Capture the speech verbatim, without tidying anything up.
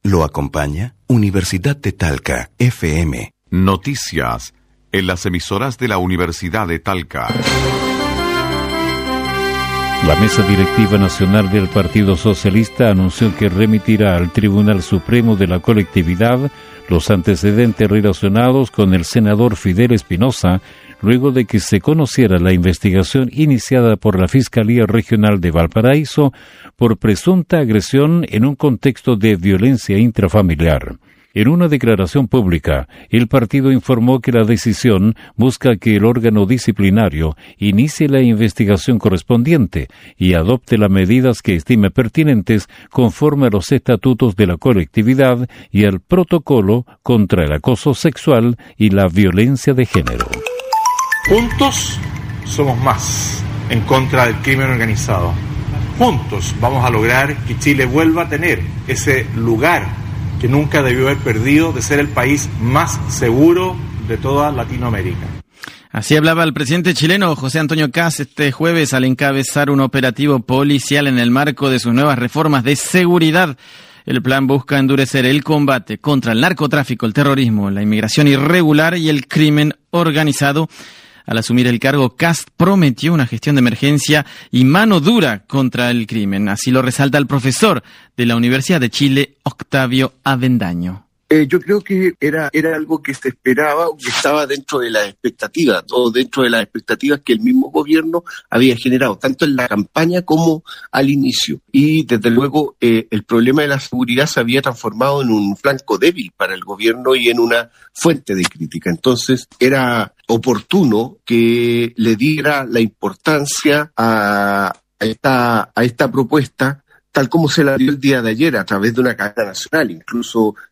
Lo acompaña Universidad de Talca, F M. Noticias en las emisoras de la Universidad de Talca. La Mesa Directiva Nacional del Partido Socialista anunció que remitirá al Tribunal Supremo de la Colectividad los antecedentes relacionados con el senador Fidel Espinosa, luego de que se conociera la investigación iniciada por la Fiscalía Regional de Valparaíso por presunta agresión en un contexto de violencia intrafamiliar. En una declaración pública, el partido informó que la decisión busca que el órgano disciplinario inicie la investigación correspondiente y adopte las medidas que estime pertinentes conforme a los estatutos de la colectividad y al protocolo contra el acoso sexual y la violencia de género. Juntos somos más en contra del crimen organizado. Juntos vamos a lograr que Chile vuelva a tener ese lugar que nunca debió haber perdido de ser el país más seguro de toda Latinoamérica. Así hablaba el presidente chileno José Antonio Kast este jueves al encabezar un operativo policial en el marco de sus nuevas reformas de seguridad. El plan busca endurecer el combate contra el narcotráfico, el terrorismo, la inmigración irregular y el crimen organizado. Al asumir el cargo, Kast prometió una gestión de emergencia y mano dura contra el crimen. Así lo resalta el profesor de la Universidad de Chile, Octavio Avendaño. Eh, yo creo que era era algo que se esperaba, que estaba dentro de las expectativas, todo dentro de las expectativas que el mismo gobierno había generado, tanto en la campaña como al inicio. Y desde luego eh, el problema de la seguridad se había transformado en un flanco débil para el gobierno y en una fuente de crítica. Entonces era oportuno que le diera la importancia a, a esta a esta propuesta, tal como se la dio el día de ayer a través de una cadena nacional. Incluso